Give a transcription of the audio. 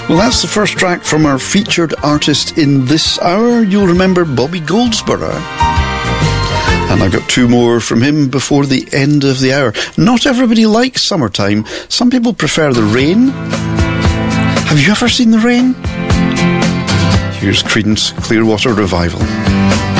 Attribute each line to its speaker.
Speaker 1: Well, that's the first track from our featured artist in this hour. You'll remember Bobby Goldsboro. And I've got two more from him before the end of the hour. Not everybody likes summertime. Some people prefer the rain. Have you ever seen the rain? Here's Creedence Clearwater Revival.